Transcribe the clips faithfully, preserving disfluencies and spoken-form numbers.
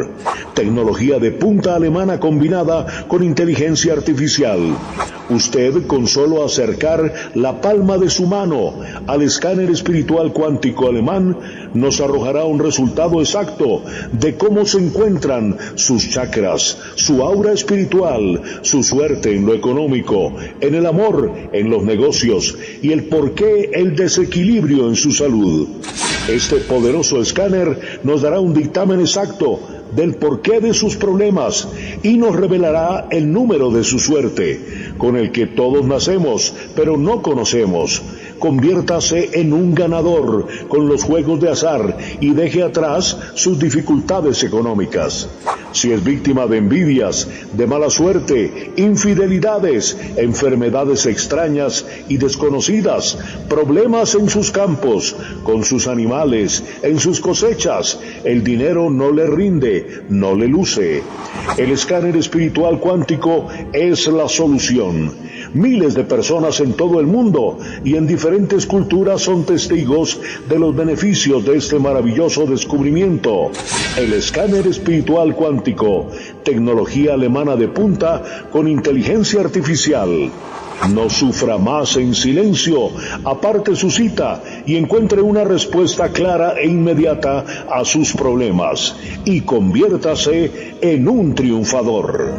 Escáner, tecnología de punta alemana combinada con inteligencia artificial. Usted, con solo acercar la palma de su mano al escáner espiritual cuántico alemán, nos arrojará un resultado exacto de cómo se encuentran sus chakras, su aura espiritual, su suerte en lo económico, en el amor, en los negocios y el porqué el desequilibrio en su salud. Este poderoso escáner nos dará un dictamen exacto del porqué de sus problemas y nos revelará el número de su suerte, con el que todos nacemos, pero no conocemos. Conviértase en un ganador con los juegos de azar y deje atrás sus dificultades económicas. Si es víctima de envidias, de mala suerte, infidelidades, enfermedades extrañas y desconocidas, problemas en sus campos, con sus animales, en sus cosechas, el dinero no le rinde, no le luce. El escáner espiritual cuántico es la solución. Miles de personas en todo el mundo y en diferentes culturas son testigos de los beneficios de este maravilloso descubrimiento. El escáner espiritual cuántico, tecnología alemana de punta con inteligencia artificial. No sufra más en silencio, aparte su cita y encuentre una respuesta clara e inmediata a sus problemas y conviértase en un triunfador.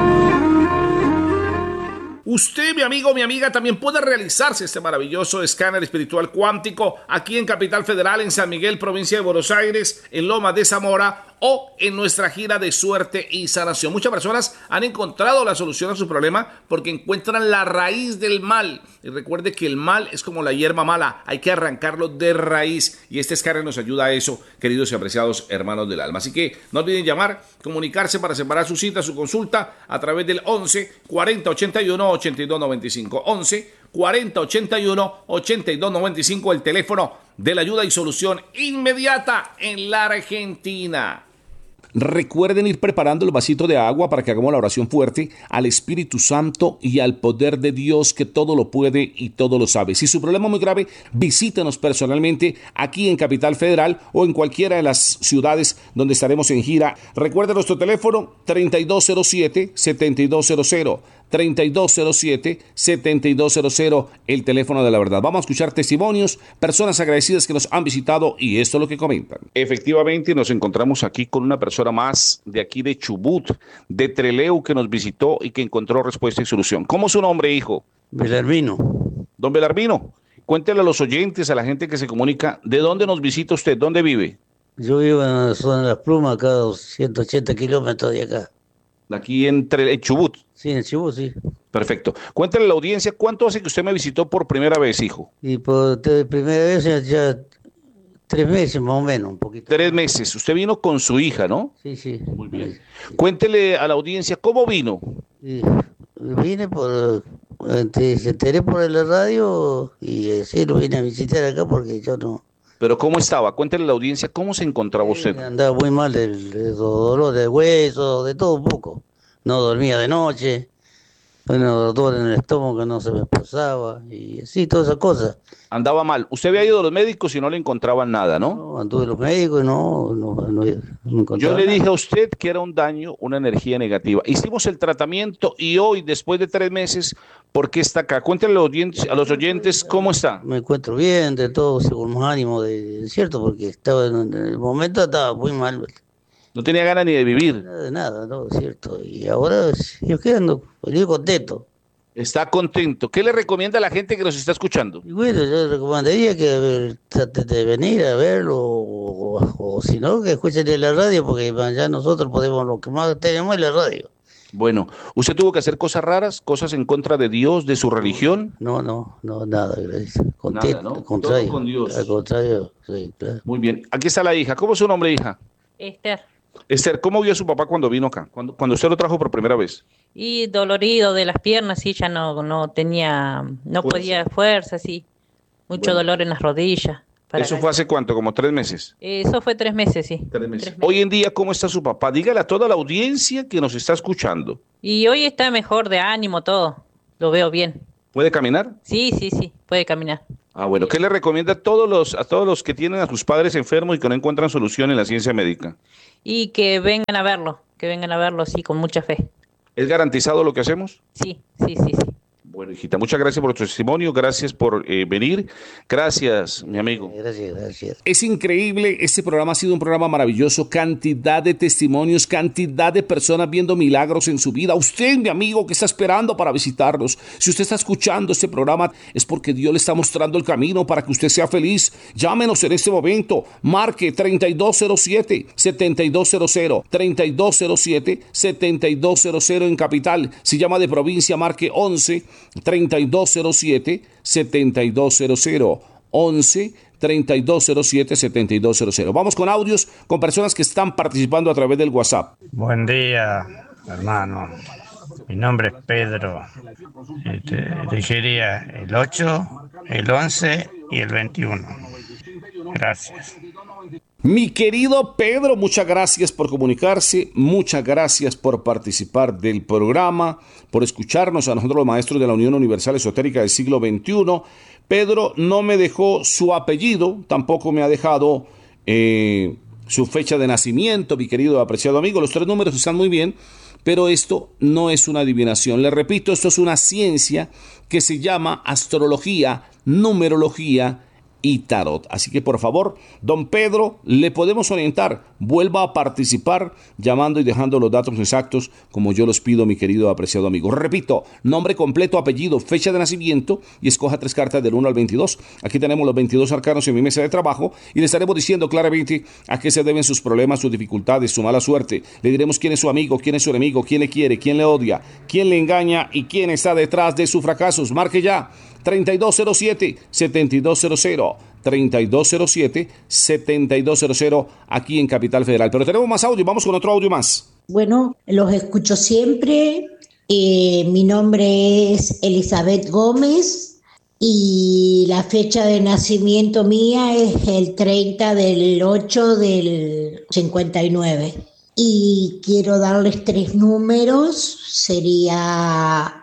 Usted, mi amigo, mi amiga, también puede realizarse este maravilloso escáner espiritual cuántico aquí en Capital Federal, en San Miguel, provincia de Buenos Aires, en Loma de Zamora o en nuestra gira de suerte y sanación. Muchas personas han encontrado la solución a su problema porque encuentran la raíz del mal. Y recuerde que el mal es como la hierba mala, hay que arrancarlo de raíz y este escáner nos ayuda a eso, queridos y apreciados hermanos del alma. Así que no olviden llamar, comunicarse para separar su cita, su consulta a través del once cuarenta ochenta y uno ochenta y dos noventa y cinco. once cuarenta ochenta y uno ochenta y dos noventa y cinco, el teléfono de la ayuda y solución inmediata en la Argentina. Recuerden ir preparando el vasito de agua para que hagamos la oración fuerte al Espíritu Santo y al poder de Dios que todo lo puede y todo lo sabe. Si su problema es muy grave, visítenos personalmente aquí en Capital Federal o en cualquiera de las ciudades donde estaremos en gira. Recuerden nuestro teléfono treinta y dos cero siete, setenta y dos cero cero. treinta y dos cero siete, setenta y dos cero cero, el teléfono de la verdad. Vamos a escuchar testimonios, personas agradecidas que nos han visitado y esto es lo que comentan. Efectivamente, nos encontramos aquí con una persona más de aquí de Chubut, de Trelew, que nos visitó y que encontró respuesta y solución. ¿Cómo es su nombre, hijo? Belarmino. Don Belarmino, cuéntele a los oyentes, a la gente que se comunica, ¿de dónde nos visita usted? ¿Dónde vive? Yo vivo en la zona de Las Plumas, acá a ciento ochenta kilómetros de acá. Aquí en, Tre- en Chubut. Sí, en Chubut, sí. Perfecto. Cuéntale a la audiencia, ¿cuánto hace que usted me visitó por primera vez, hijo? Y por te- primera vez ya, ya tres meses más o menos, un poquito. Tres meses. Usted vino con su hija, ¿no? Sí, sí. Muy bien. Cuéntele a la audiencia, ¿cómo vino? Y vine por, este, se enteré por la radio y eh, sí, lo vine a visitar acá porque yo no... Pero ¿cómo estaba? Cuéntele a la audiencia, ¿cómo se encontraba usted? Andaba muy mal del, del dolor de hueso, de todo un poco. No dormía de noche, bueno, dolor en el estómago que no se me pasaba y así, todas esas cosas. Andaba mal. Usted había ido a los médicos y no le encontraban nada, ¿no? No, anduve los médicos y no, no, no, no encontraba Yo le nada. dije a usted que era un daño, una energía negativa. Hicimos el tratamiento y hoy, después de tres meses, ¿por qué está acá? Cuéntale a los oyentes, a los oyentes cómo está. Me encuentro bien, de todo, según más ánimo, de, de cierto, porque estaba en, en el momento estaba muy mal, No tenía ganas ni de vivir. nada de nada, no, es cierto. Y ahora yo quedando, yo contento. Está contento. ¿Qué le recomienda a la gente que nos está escuchando? Y bueno, yo recomendaría que a ver, trate de venir a verlo, o, o, o si no, que escuchen en la radio, porque ya nosotros podemos, lo que más tenemos es la radio. Bueno, ¿usted tuvo que hacer cosas raras, cosas en contra de Dios, de su religión? No, no, no, nada, gracias. Nada, Contento, ¿no? al contrario. Todo con Dios. Al contrario, sí, claro. Muy bien. Aquí está la hija. ¿Cómo es su nombre, hija? Esther. Esther, ¿cómo vio a su papá cuando vino acá? Cuando, cuando usted lo trajo por primera vez. Y dolorido de las piernas, sí, ya no, no tenía, no Fuerza. podía fuerza, sí. Mucho Bueno. dolor en las rodillas. para ¿Eso acá. fue hace cuánto? ¿Como tres meses? Eso fue tres meses, sí. Tres meses. Tres meses. Hoy en día, ¿cómo está su papá? Dígale a toda la audiencia que nos está escuchando. Y hoy está mejor de ánimo todo. Lo veo bien. ¿Puede caminar? Sí, sí, sí, puede caminar. Ah, bueno, ¿qué le recomienda a todos los, a todos los que tienen a sus padres enfermos y que no encuentran solución en la ciencia médica? Y que vengan a verlo, que vengan a verlo, sí, con mucha fe. ¿Es garantizado lo que hacemos? Sí, sí, sí, sí. Bueno, hijita, muchas gracias por tu testimonio, gracias por eh, venir. Gracias, mi amigo. Gracias, gracias. Es increíble, este programa ha sido un programa maravilloso, cantidad de testimonios, cantidad de personas viendo milagros en su vida. Usted, mi amigo, que está esperando para visitarnos, si usted está escuchando este programa, es porque Dios le está mostrando el camino para que usted sea feliz. Llámenos en este momento, marque treinta y dos cero siete, setenta y dos cero cero, treinta y dos cero siete, setenta y dos cero cero en capital. Si llama de provincia, marque once, treinta y dos cero siete, setenta y dos cero cero, once, treinta y dos cero siete, setenta y dos cero cero. Vamos con audios con personas que están participando a través del WhatsApp. Buen día, hermano. Mi nombre es Pedro. Este, elegiría el ocho, el once y el veintiuno. Gracias. Mi querido Pedro, muchas gracias por comunicarse, muchas gracias por participar del programa, por escucharnos a nosotros los maestros de la Unión Universal Esotérica del siglo veintiuno. Pedro no me dejó su apellido, tampoco me ha dejado eh, su fecha de nacimiento, mi querido apreciado amigo. Los tres números están muy bien, pero esto no es una adivinación. Le repito, esto es una ciencia que se llama astrología, numerología y tarot. Así que por favor, don Pedro, le podemos orientar. Vuelva a participar llamando y dejando los datos exactos como yo los pido, mi querido apreciado amigo. Repito, nombre completo, apellido, fecha de nacimiento y escoja tres cartas del uno al veintidós. Aquí tenemos los veintidós arcanos en mi mesa de trabajo y le estaremos diciendo claramente a qué se deben sus problemas, sus dificultades, su mala suerte. Le diremos quién es su amigo, quién es su enemigo, quién le quiere, quién le odia, quién le engaña y quién está detrás de sus fracasos. Marque ya treinta y dos cero siete, setenta y dos cero cero, treinta y dos cero siete, setenta y dos cero cero aquí en Capital Federal. Pero tenemos más audio, vamos con otro audio más. Bueno, los escucho siempre. Eh, mi nombre es Elizabeth Gómez y la fecha de nacimiento mía es el treinta del ocho del cincuenta y nueve. Y quiero darles tres números, sería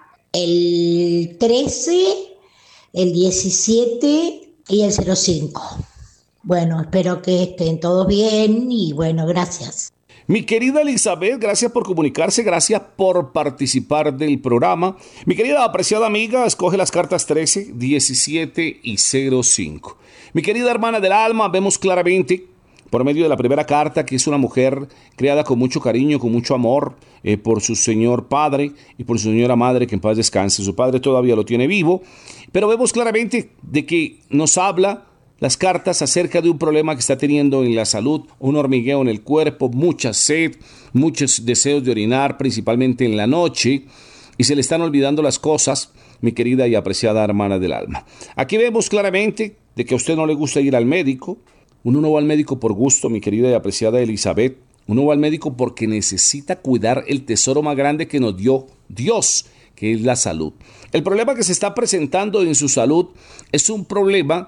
el trece, el diecisiete y el cero cinco. Bueno, espero que estén todos bien y bueno, gracias. Mi querida Elizabeth, gracias por comunicarse, gracias por participar del programa. Mi querida apreciada amiga, escoge las cartas trece, diecisiete y cero cinco. Mi querida hermana del alma, vemos claramente por medio de la primera carta que es una mujer criada con mucho cariño, con mucho amor eh, por su señor padre y por su señora madre, que en paz descanse. Su padre todavía lo tiene vivo, pero vemos claramente de que nos habla las cartas acerca de un problema que está teniendo en la salud, un hormigueo en el cuerpo, mucha sed, muchos deseos de orinar, principalmente en la noche, y se le están olvidando las cosas, mi querida y apreciada hermana del alma. Aquí vemos claramente de que a usted no le gusta ir al médico. Uno no va al médico por gusto, mi querida y apreciada Elizabeth. Uno va al médico porque necesita cuidar el tesoro más grande que nos dio Dios, que es la salud. El problema que se está presentando en su salud es un problema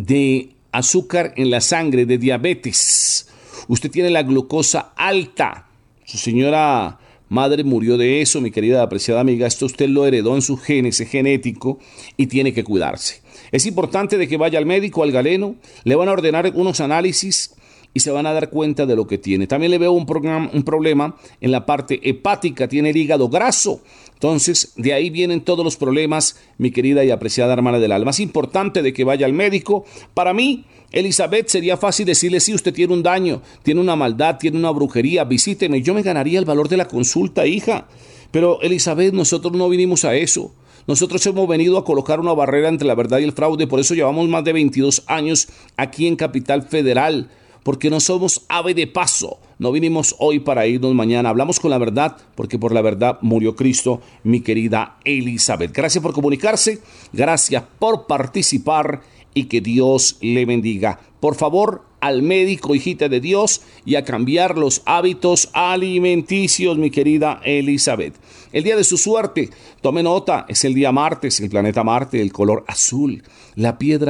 de azúcar en la sangre, de diabetes. Usted tiene la glucosa alta. Su señora madre murió de eso, mi querida y apreciada amiga. Esto usted lo heredó en su genes genético y tiene que cuidarse. Es importante de que vaya al médico, al galeno, le van a ordenar unos análisis y se van a dar cuenta de lo que tiene. También le veo un, programa, un problema en la parte hepática, tiene el hígado graso. Entonces, de ahí vienen todos los problemas, mi querida y apreciada hermana del alma. Es importante de que vaya al médico. Para mí, Elizabeth, sería fácil decirle, sí, usted tiene un daño, tiene una maldad, tiene una brujería, visíteme. Yo me ganaría el valor de la consulta, hija. Pero, Elizabeth, nosotros no vinimos a eso. Nosotros hemos venido a colocar una barrera entre la verdad y el fraude, por eso llevamos más de veintidós años aquí en Capital Federal, porque no somos ave de paso, no vinimos hoy para irnos mañana, hablamos con la verdad, porque por la verdad murió Cristo, mi querida Elizabeth. Gracias por comunicarse, gracias por participar y que Dios le bendiga. Por favor, al médico, hijita de Dios, y a cambiar los hábitos alimenticios, mi querida Elizabeth. El día de su suerte, tome nota, es el día martes, el planeta Marte, el color azul. La piedra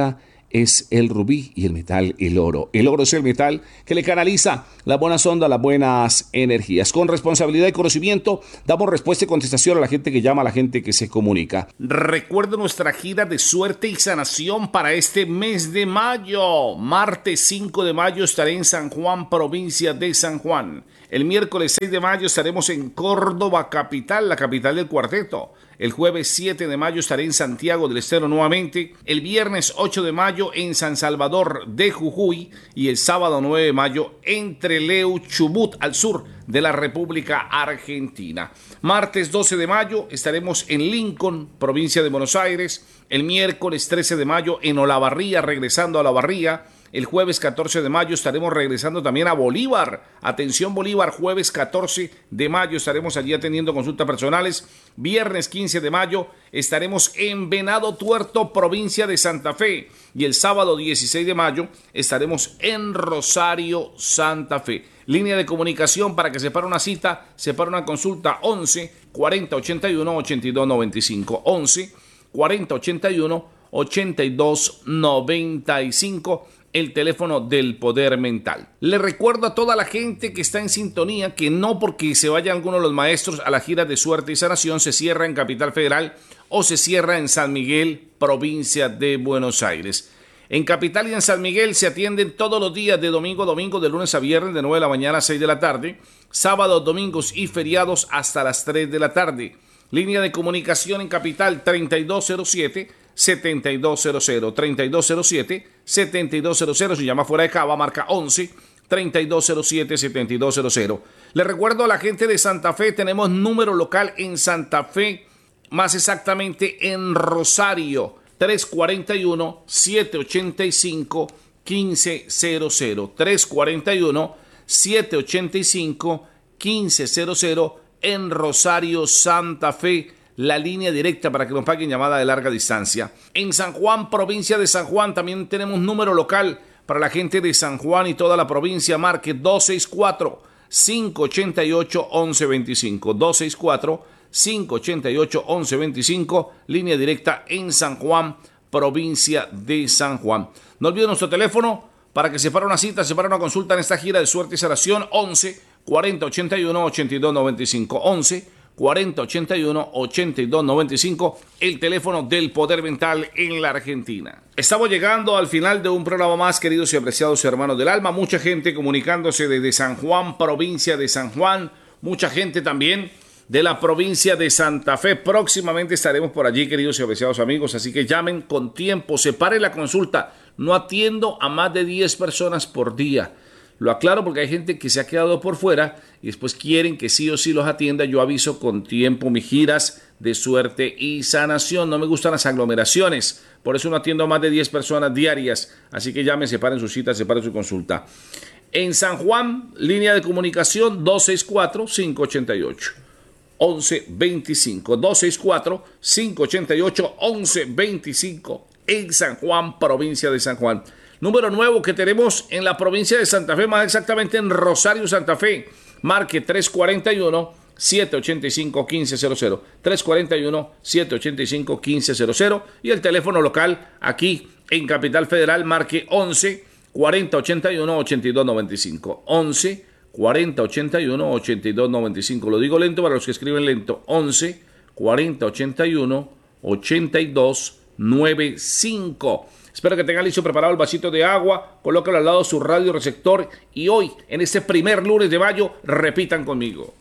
es el rubí y el metal el oro. El oro es el metal que le canaliza las buenas ondas, las buenas energías. Con responsabilidad y conocimiento damos respuesta y contestación a la gente que llama, a la gente que se comunica. Recuerda nuestra gira de suerte y sanación para este mes de mayo. Martes cinco de mayo estaré en San Juan, provincia de San Juan. El miércoles seis de mayo estaremos en Córdoba, capital, la capital del cuarteto. El jueves siete de mayo estaré en Santiago del Estero nuevamente. El viernes ocho de mayo en San Salvador de Jujuy. Y el sábado nueve de mayo en Trelew, Chubut, al sur de la República Argentina. Martes doce de mayo estaremos en Lincoln, provincia de Buenos Aires. El miércoles trece de mayo en Olavarría, regresando a Olavarría. El jueves catorce de mayo estaremos regresando también a Bolívar. Atención Bolívar, jueves catorce de mayo estaremos allí atendiendo consultas personales. Viernes quince de mayo estaremos en Venado Tuerto, provincia de Santa Fe. Y el sábado dieciséis de mayo estaremos en Rosario, Santa Fe. Línea de comunicación para que separe una cita, separe una consulta, once cuarenta ochenta y uno ochenta y dos noventa y cinco. once cuarenta ochenta y uno ochenta y dos noventa y cinco. El teléfono del poder mental. Le recuerdo a toda la gente que está en sintonía que no porque se vayan algunos de los maestros a la gira de suerte y sanación se cierra en Capital Federal o se cierra en San Miguel, provincia de Buenos Aires. En Capital y en San Miguel se atienden todos los días de domingo a domingo, de lunes a viernes, de nueve de la mañana a seis de la tarde, sábados, domingos y feriados hasta las tres de la tarde. Línea de comunicación en Capital treinta y dos cero siete setenta y dos cero cero, treinta y dos cero siete setenta y dos cero cero. Si llama fuera de Cava, marca once treinta y dos cero siete setenta y dos cero cero. Le recuerdo a la gente de Santa Fe, tenemos número local en Santa Fe, más exactamente en Rosario, tres cuarenta y uno siete ochenta y cinco quince cero cero, tres cuarenta y uno siete ochenta y cinco quince cero cero en Rosario, Santa Fe. La línea directa para que nos paguen llamada de larga distancia. En San Juan, provincia de San Juan, también tenemos número local para la gente de San Juan y toda la provincia. Marque dos seis cuatro cinco ocho ocho once veinticinco. dos seis cuatro cinco ocho ocho once veinticinco. Línea directa en San Juan, provincia de San Juan. No olviden nuestro teléfono para que separe una cita, separe una consulta en esta gira de suerte y sanación. once cuarenta ochenta y uno ochenta y dos noventa y cinco. once cuarenta ochenta y uno ochenta y dos noventa y cinco, el teléfono del poder mental en la Argentina. Estamos llegando al final de un programa más, queridos y apreciados hermanos del alma. Mucha gente comunicándose desde San Juan, provincia de San Juan. Mucha gente también de la provincia de Santa Fe. Próximamente estaremos por allí, queridos y apreciados amigos. Así que llamen con tiempo, separe la consulta. No atiendo a más de diez personas por día. Lo aclaro porque hay gente que se ha quedado por fuera y después quieren que sí o sí los atienda. Yo aviso con tiempo mis giras de suerte y sanación. No me gustan las aglomeraciones. Por eso no atiendo a más de diez personas diarias. Así que llamen, separen su cita, separen su consulta. En San Juan, línea de comunicación dos seis cuatro cinco ocho ocho once veinticinco. dos seis cuatro cinco ocho ocho once veinticinco. En San Juan, provincia de San Juan. Número nuevo que tenemos en la provincia de Santa Fe, más exactamente en Rosario, Santa Fe. Marque tres cuarenta y uno siete ochenta y cinco quince cero cero. tres cuarenta y uno siete ochenta y cinco quince cero cero. Y el teléfono local aquí en Capital Federal, marque once cuarenta ochenta y uno ochenta y dos noventa y cinco. once cuarenta ochenta y uno ochenta y dos noventa y cinco. Lo digo lento para los que escriben lento. once cuarenta ochenta y uno ochenta y dos noventa y cinco. Espero que tengan listo preparado el vasito de agua, colócalo al lado de su radio receptor y hoy, en este primer lunes de mayo, repitan conmigo.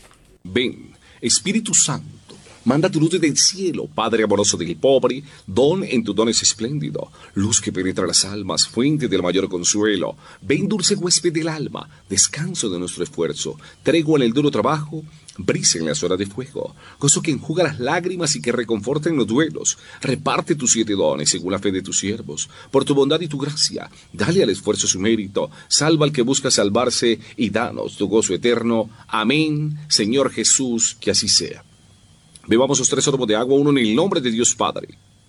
Ven, Espíritu Santo, manda tu luz desde el cielo, Padre amoroso del pobre, don en tu don es espléndido, luz que penetra las almas, fuente del mayor consuelo. Ven, dulce huésped del alma, descanso de nuestro esfuerzo, tregua en el duro trabajo, brisa en las horas de fuego, gozo que enjuga las lágrimas y que reconforta en los duelos. Reparte tus siete dones según la fe de tus siervos. Por tu bondad y tu gracia, dale al esfuerzo su mérito. Salva al que busca salvarse y danos tu gozo eterno. Amén, Señor Jesús, que así sea. Bebamos los tres sorbos de agua, uno en el nombre de Dios Padre,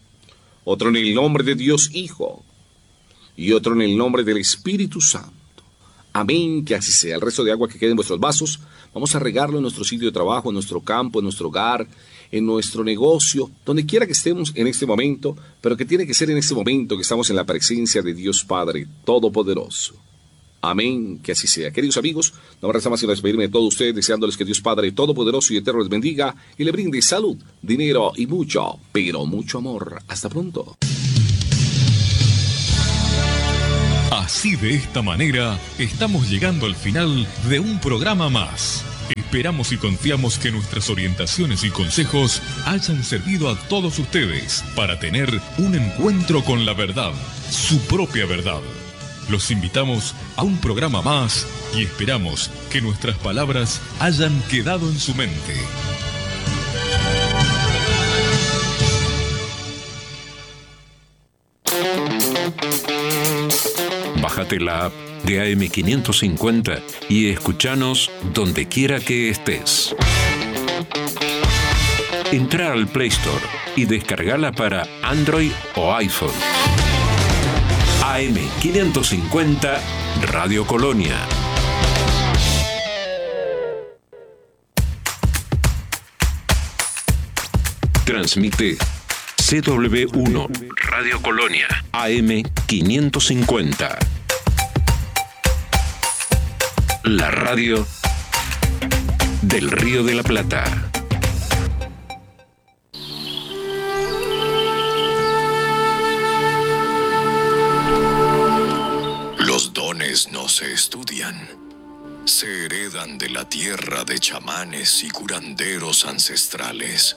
otro en el nombre de Dios Hijo y otro en el nombre del Espíritu Santo. Amén, que así sea. El resto de agua que quede en vuestros vasos, vamos a regarlo en nuestro sitio de trabajo, en nuestro campo, en nuestro hogar, en nuestro negocio, donde quiera que estemos en este momento, pero que tiene que ser en este momento que estamos en la presencia de Dios Padre Todopoderoso. Amén, que así sea. Queridos amigos, no me resta más sino despedirme de todos ustedes, deseándoles que Dios Padre Todopoderoso y Eterno les bendiga y le brinde salud, dinero y mucho, pero mucho amor. Hasta pronto. Así, de esta manera, estamos llegando al final de un programa más. Esperamos y confiamos que nuestras orientaciones y consejos hayan servido a todos ustedes para tener un encuentro con la verdad, su propia verdad. Los invitamos a un programa más y esperamos que nuestras palabras hayan quedado en su mente. Bájate la app de A M quinientos cincuenta y escúchanos donde quiera que estés. Entra al Play Store y descargala para Android o iPhone. A M quinientos cincuenta Radio Colonia. Transmite C W uno Radio Colonia A M quinientos cincuenta. La radio del Río de la Plata. Los dones no se estudian, se heredan de la tierra de chamanes y curanderos ancestrales.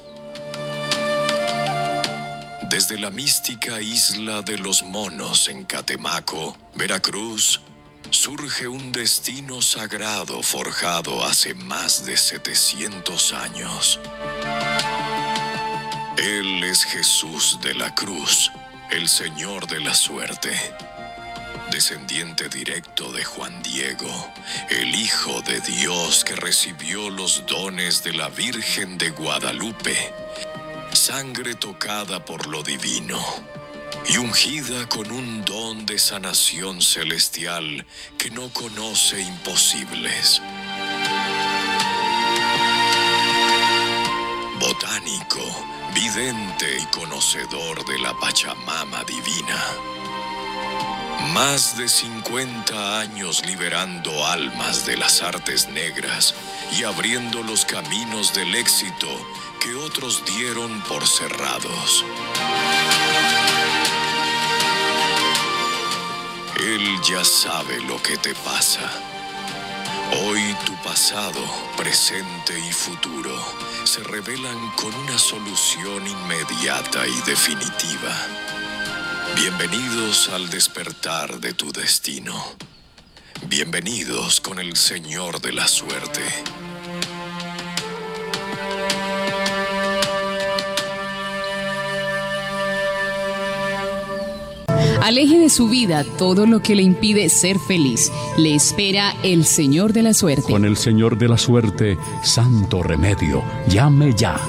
Desde la mística isla de los Monos en Catemaco, Veracruz, surge un destino sagrado forjado hace más de setecientos años. Él es Jesús de la Cruz, el Señor de la Suerte, descendiente directo de Juan Diego, el Hijo de Dios que recibió los dones de la Virgen de Guadalupe, sangre tocada por lo divino y ungida con un don de sanación celestial que no conoce imposibles. Botánico, vidente y conocedor de la Pachamama divina. Más de cincuenta años liberando almas de las artes negras y abriendo los caminos del éxito que otros dieron por cerrados. Él ya sabe lo que te pasa. Hoy tu pasado, presente y futuro se revelan con una solución inmediata y definitiva. Bienvenidos al despertar de tu destino. Bienvenidos con el Señor de la Suerte. Aleje de su vida todo lo que le impide ser feliz. Le espera el Señor de la Suerte. Con el Señor de la Suerte, santo remedio. Llame ya.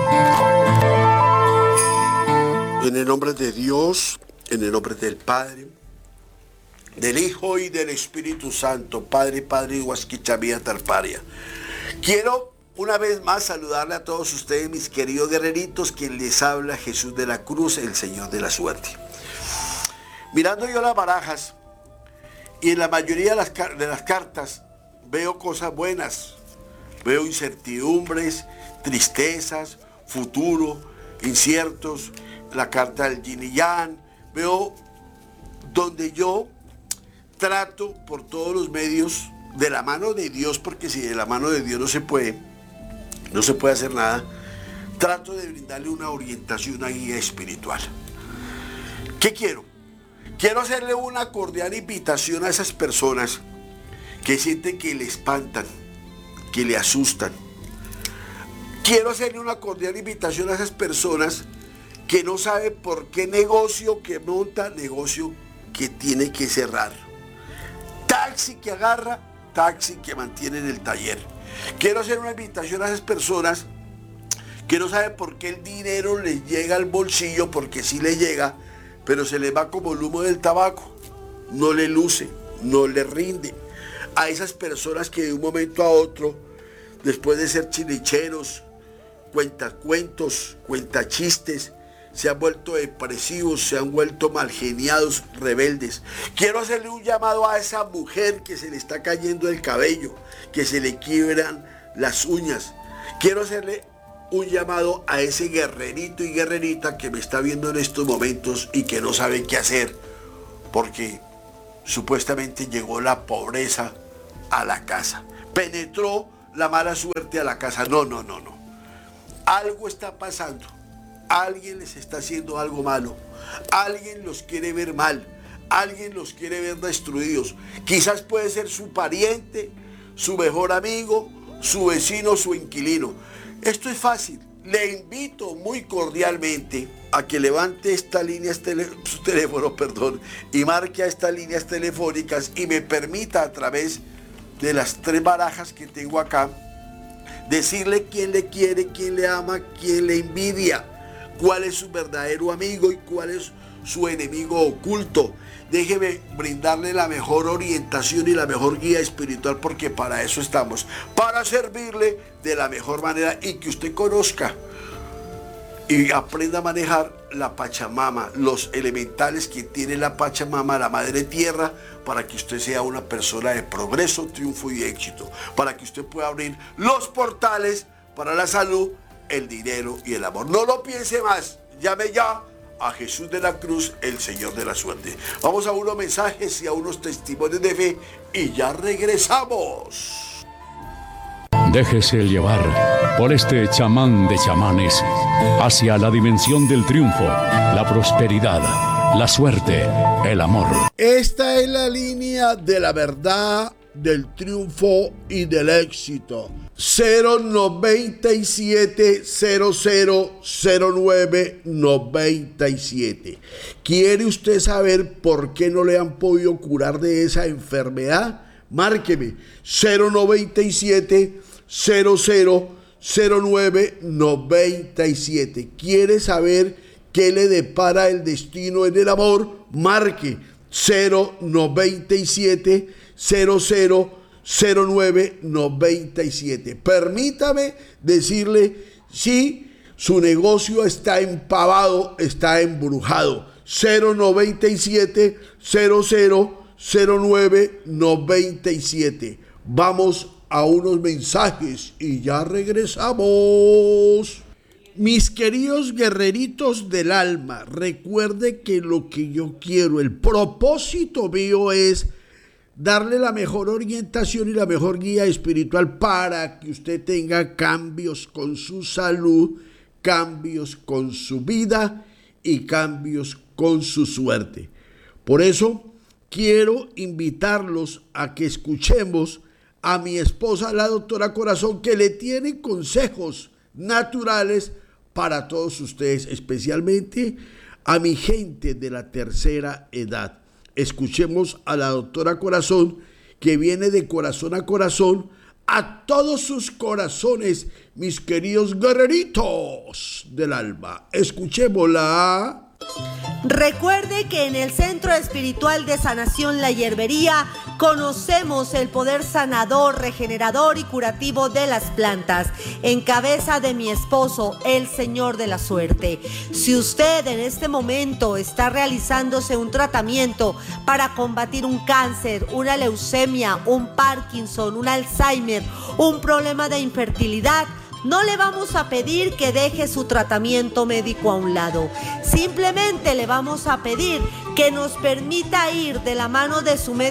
En el nombre de Dios, en el nombre del Padre, del Hijo y del Espíritu Santo, Padre, Padre, Huasquichamía, Tarparia. Quiero una vez más saludarle a todos ustedes, mis queridos guerreritos, quien les habla Jesús de la Cruz, el Señor de la Suerte. Mirando yo las barajas, y en la mayoría de las, de las cartas veo cosas buenas, veo incertidumbres, tristezas, futuro, inciertos, la carta del yin y yang, veo donde yo trato por todos los medios, de la mano de Dios, porque si de la mano de Dios no se puede, no se puede hacer nada, trato de brindarle una orientación, una guía espiritual. ¿Qué quiero? Quiero hacerle una cordial invitación a esas personas que sienten que le espantan, que le asustan. Quiero hacerle una cordial invitación a esas personas que no saben por qué negocio que monta, negocio que tiene que cerrar. Taxi que agarra, taxi que mantiene en el taller. Quiero hacer una invitación a esas personas que no saben por qué el dinero les llega al bolsillo, porque sí le llega, pero se les va como el humo del tabaco, no le luce, no le rinde. a esas personas que de un momento a otro, después de ser chilicheros, cuentacuentos, cuentachistes, se han vuelto depresivos, se han vuelto malgeniados, rebeldes. Quiero hacerle un llamado a esa mujer que se le está cayendo el cabello, que se le quiebran las uñas. Quiero hacerle un llamado a ese guerrerito y guerrerita que me está viendo en estos momentos y que no sabe qué hacer, porque supuestamente llegó la pobreza a la casa. Penetró la mala suerte a la casa. No, no, no, no. Algo está pasando. Alguien les está haciendo algo malo. Alguien los quiere ver mal. Alguien los quiere ver destruidos. Quizás puede ser su pariente, su mejor amigo, su vecino, su inquilino. Esto es fácil. Le invito muy cordialmente a que levante estas líneas tele, su teléfono, perdón, y marque a estas líneas telefónicas y me permita a través de las tres barajas que tengo acá decirle quién le quiere, quién le ama, quién le envidia, cuál es su verdadero amigo y cuál es su enemigo oculto. Déjeme brindarle la mejor orientación y la mejor guía espiritual, porque para eso estamos, para servirle de la mejor manera y que usted conozca y aprenda a manejar la Pachamama, los elementales que tiene la Pachamama, la Madre Tierra, para que usted sea una persona de progreso, triunfo y éxito, para que usted pueda abrir los portales para la salud, el dinero y el amor. No lo piense más, llame ya a Jesús de la Cruz, el Señor de la Suerte. Vamos a unos mensajes y a unos testimonios de fe y ya regresamos. Déjese llevar por este chamán de chamanes hacia la dimensión del triunfo, la prosperidad, la suerte, el amor. Esta es la línea de la verdad, del triunfo y del éxito. cero noventa y siete cero cero cero nueve noventa y siete. ¿Quiere usted saber por qué no le han podido curar de esa enfermedad? Márqueme cero noventa y siete cero cero cero nueve noventa y siete. ¿Quiere saber qué le depara el destino en el amor? Marque cero noventa y siete cero cero cero nueve noventa y siete. Permítame decirle si su negocio está empavado, está embrujado. cero noventa y siete cero cero cero nueve noventa y siete. Vamos a unos mensajes y ya regresamos. Mis queridos guerreritos del alma, recuerde que lo que yo quiero, el propósito mío es darle la mejor orientación y la mejor guía espiritual para que usted tenga cambios con su salud, cambios con su vida y cambios con su suerte. Por eso quiero invitarlos a que escuchemos a mi esposa, la doctora Corazón, que le tiene consejos naturales para todos ustedes, especialmente a mi gente de la tercera edad. Escuchemos a la doctora Corazón, que viene de corazón a corazón a todos sus corazones, mis queridos guerreritos del alma. Escuchémosla. Recuerde que en el Centro Espiritual de Sanación La Hierbería conocemos el poder sanador, regenerador y curativo de las plantas, en cabeza de mi esposo, el Señor de la Suerte. Si usted en este momento está realizándose un tratamiento para combatir un cáncer, una leucemia, un Parkinson, un Alzheimer, un problema de infertilidad, no le vamos a pedir que deje su tratamiento médico a un lado. Simplemente le vamos a pedir que nos permita ir de la mano de su médico